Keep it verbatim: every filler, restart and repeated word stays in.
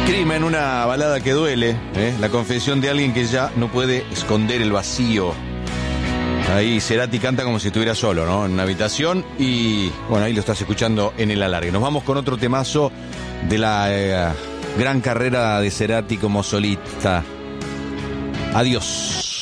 Crimen, una balada que duele, ¿eh? La confesión de alguien que ya no puede esconder el vacío. Ahí Cerati canta como si estuviera solo, ¿no? En una habitación y, bueno, ahí lo estás escuchando en el alargue. Nos vamos con otro temazo de la eh, gran carrera de Cerati como solista. Adiós.